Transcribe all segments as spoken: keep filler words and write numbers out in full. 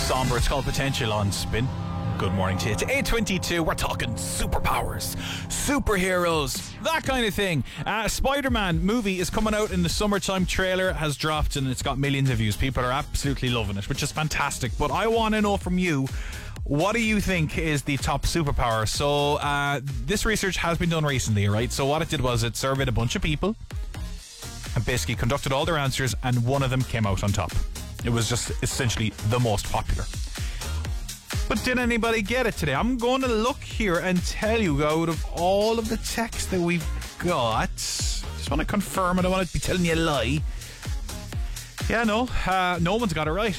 Somber, it's called Potential on Spin. Good morning to you. It's eight twenty-two. We're talking superpowers, superheroes, that kind of thing. Uh, Spider-Man movie is coming out in the summertime. Trailer has dropped and it's got millions of views. People are absolutely loving it, which is fantastic. But I want to know from you, what do you think is the top superpower? So uh, this research has been done recently, right? So what it did was it surveyed a bunch of people and basically conducted all their answers, and one of them came out on top. It was just essentially the most popular. But did anybody get it today? I'm going to look here and tell you, out of all of the text that we've got, just want to confirm, I don't want to be telling you a lie. Yeah, no, uh, no one's got it right.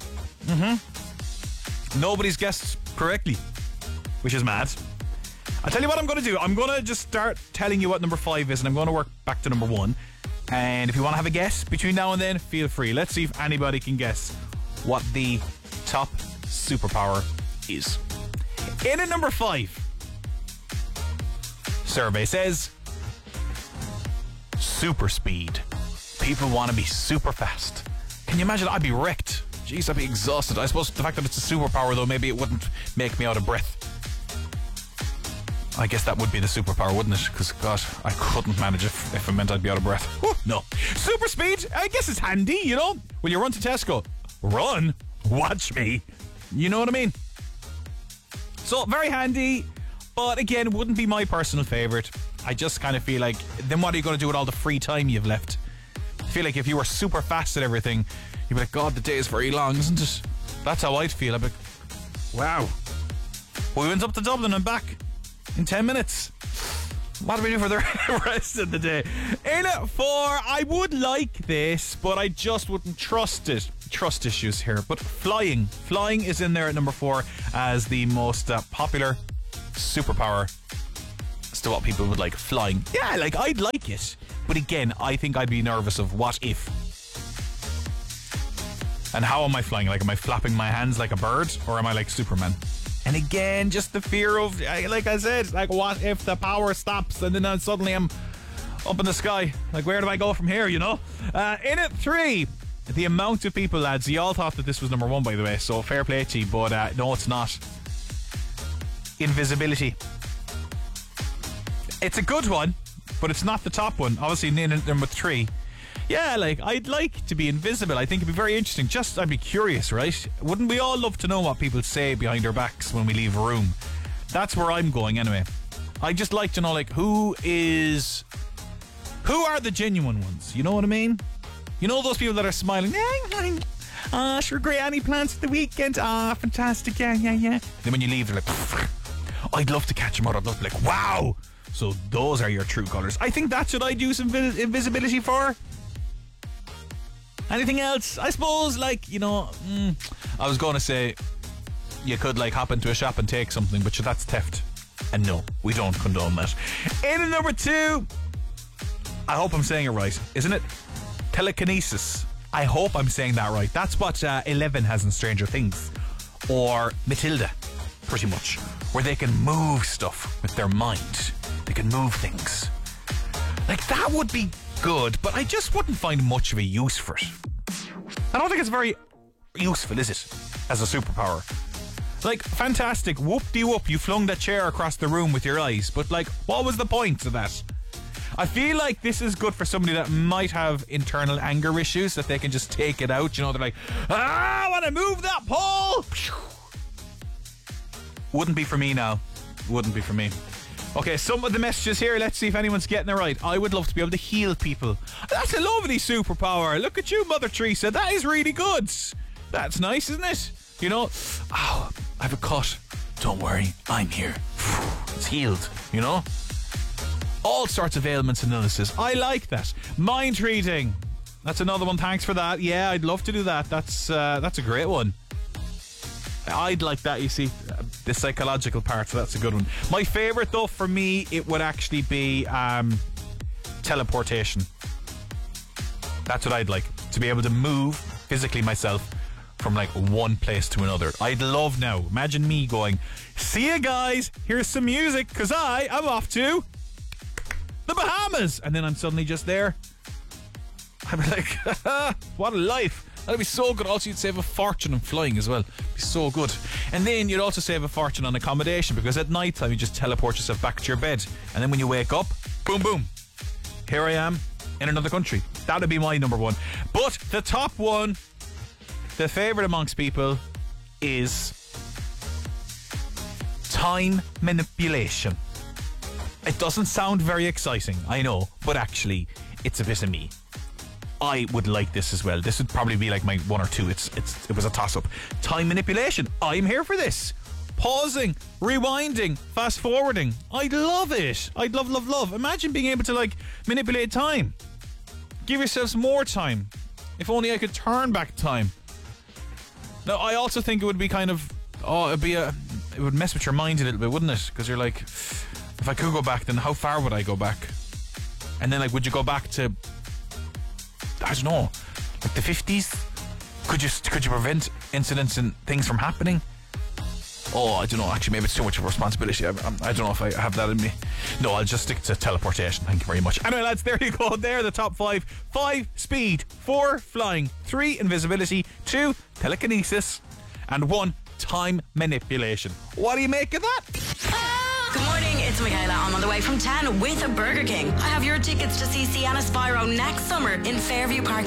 Mm-hmm. Nobody's guessed correctly, which is mad. I'll tell you what I'm going to do. I'm going to just start telling you what number five is, and I'm going to work back to number one. And if you want to have a guess between now and then, feel free. Let's see if anybody can guess what the top superpower is. In at number five, survey says super speed. People want to be super fast. Can you imagine? I'd be wrecked. Jeez, I'd be exhausted. I suppose the fact that it's a superpower, though, maybe it wouldn't make me out of breath. I guess that would be the superpower, wouldn't it? Because, God, I couldn't manage if, if it meant I'd be out of breath. Whew, no. Super speed, I guess it's handy, you know? When you run to Tesco, run, watch me. You know what I mean? So, very handy, but again, wouldn't be my personal favourite. I just kind of feel like, then what are you going to do with all the free time you've left? I feel like if you were super fast at everything, you'd be like, God, the day is very long, isn't it? That's how I'd feel. I'd be like, wow. We went up to Dublin and back in ten minutes. What do we do for the rest of the day? In it for, I would like this, but I just wouldn't trust it. Trust issues here. But flying. Flying is in there at number four as the most uh, popular superpower as to what people would like. Flying. Yeah, like, I'd like it. But again, I think I'd be nervous of what if. And how am I flying? Like, am I flapping my hands like a bird? Or am I like Superman? And again, just the fear of, like I said, like, what if the power stops and then suddenly I'm up in the sky? Like, where do I go from here, you know? Uh, in at three, the amount of people, lads, you all thought that this was number one, by the way, so fair play to you, but uh, no, it's not. Invisibility. It's a good one, but it's not the top one. Obviously, in at number three. Yeah, like, I'd like to be invisible. I think it'd be very interesting. Just, I'd be curious, right? Wouldn't we all love to know what people say behind our backs when we leave a room? That's where I'm going anyway. I'd just like to know, like, who is... Who are the genuine ones? You know what I mean? You know those people that are smiling? Ah, sure, great, any plans for the weekend? Ah, fantastic, yeah, yeah, yeah. Then when you leave, they're like, I'd love to catch them out. I'd love to be like, wow! So those are your true colours. I think that's what I'd use invis- invisibility for. Anything else? I suppose, like, you know, mm, I was going to say you could, like, hop into a shop and take something, but that's theft. And no, we don't condone that. In at number two, I hope I'm saying it right, isn't it? Telekinesis. I hope I'm saying that right. That's what uh, Eleven has in Stranger Things. Or Matilda, pretty much. Where they can move stuff with their mind. They can move things. Like, that would be good, but I just wouldn't find much of a use for it. I don't think it's very useful, is it? As a superpower. Like, fantastic, whoop-de-whoop, you flung that chair across the room with your eyes, but, like, what was the point of that? I feel like this is good for somebody that might have internal anger issues, that they can just take it out, you know, they're like, ah, I want to move that pole! Wouldn't be for me now. Wouldn't be for me. Okay, some of the messages here, let's see if anyone's getting it right. I would love to be able to heal people. That's a lovely superpower. Look at you, Mother Teresa. That is really good. That's nice, isn't it? You know, oh, I have a cut. Don't worry, I'm here. It's healed, you know? All sorts of ailments and illnesses. I like that. Mind reading. That's another one. Thanks for that. Yeah, I'd love to do that. That's uh, that's a great one. I'd like that, you see, the psychological part, so that's a good one. My favourite, though, for me, it would actually be um, teleportation. That's what I'd like, to be able to move physically myself from, like, one place to another. I'd love now, imagine me going, see ya, guys, here's some music, because I am off to the Bahamas. And then I'm suddenly just there. I'm like, what a life. That'd be so good. Also, you'd save a fortune on flying as well. It'd be so good. And then you'd also save a fortune on accommodation, because at night time you just teleport yourself back to your bed, and then when you wake up, boom, boom, here I am in another country. That would be my number one. But the top one, the favourite amongst people, is time manipulation. It doesn't sound very exciting, I know, but actually, it's a bit of me. I would like this as well. This would probably be like my one or two. It's it's it was a toss-up. Time manipulation. I'm here for this. Pausing, rewinding, fast forwarding. I'd love it. I'd love, love, love. Imagine being able to like manipulate time. Give yourselves more time. If only I could turn back time. Now, I also think it would be kind of, oh, it'd be a, it would mess with your mind a little bit, wouldn't it? Because you're like, if I could go back, then how far would I go back? And then, like, would you go back to, I don't know, like the fifties? Could you could you prevent incidents and things from happening? Oh, I don't know. Actually, maybe it's too much of a responsibility. I, I don't know if I have that in me. No, I'll just stick to teleportation. Thank you very much. Anyway, lads, there you go. There are the top five. Five, speed. Four, flying. Three, invisibility. Two, telekinesis. And one, time manipulation. What do you make of that? Good morning, it's Michaela. I'm on the way from ten with a Burger King. I have your tickets to see Sienna Spyro next summer in Fairview Park.